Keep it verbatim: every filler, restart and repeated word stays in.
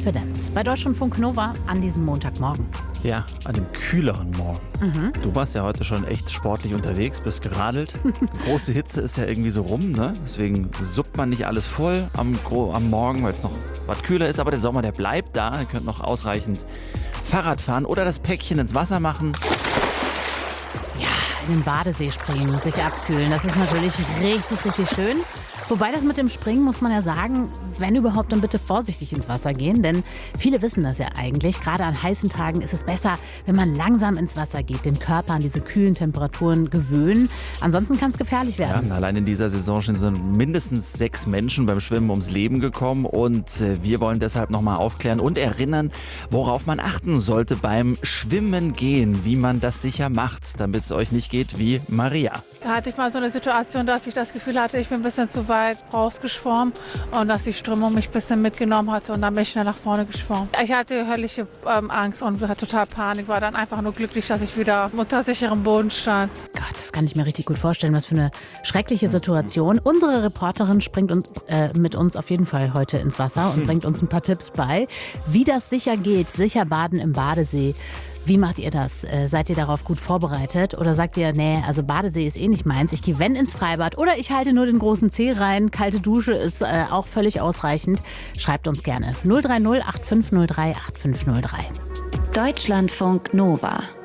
Confidence bei Deutschlandfunk Nova an diesem Montagmorgen. Ja, an dem kühleren Morgen. Mhm. Du warst ja heute schon echt sportlich unterwegs, bist geradelt. Große Hitze ist ja irgendwie so rum, ne? Deswegen suppt man nicht alles voll am, am Morgen, weil es noch was kühler ist. Aber der Sommer, der bleibt da. Ihr könnt noch ausreichend Fahrrad fahren oder das Päckchen ins Wasser machen. Ja, in den Badesee springen und sich abkühlen, das ist natürlich richtig, richtig schön. Wobei das mit dem Springen, muss man ja sagen, wenn überhaupt, dann bitte vorsichtig ins Wasser gehen. Denn viele wissen das ja eigentlich. Gerade an heißen Tagen ist es besser, wenn man langsam ins Wasser geht, den Körper an diese kühlen Temperaturen gewöhnen. Ansonsten kann es gefährlich werden. Ja, allein in dieser Saison sind mindestens sechs Menschen beim Schwimmen ums Leben gekommen. Und wir wollen deshalb nochmal aufklären und erinnern, worauf man achten sollte beim Schwimmen gehen. Wie man das sicher macht, damit es euch nicht geht wie Maria. Da hatte ich mal so eine Situation, dass ich das Gefühl hatte, ich bin ein bisschen zu weit rausgeschwommen und dass die Strömung mich ein bisschen mitgenommen hatte und dann bin ich schnell nach vorne geschwommen. Ich hatte höllische ähm, Angst und hatte total Panik, war dann einfach nur glücklich, dass ich wieder unter sicherem Boden stand. Gott, das kann ich mir richtig gut vorstellen, was für eine schreckliche Situation. Unsere Reporterin springt uns, äh, mit uns auf jeden Fall heute ins Wasser und bringt uns ein paar Tipps bei, wie das sicher geht, sicher baden im Badesee. Wie macht ihr das? Äh, seid ihr darauf gut vorbereitet? Oder sagt ihr, nee, also Badesee ist eh nicht meins, ich gehe wenn ins Freibad oder ich halte nur den großen Zeh rein, kalte Dusche ist äh, auch völlig ausreichend. Schreibt uns gerne null drei null acht fünf null drei acht fünf null drei. Deutschlandfunk Nova.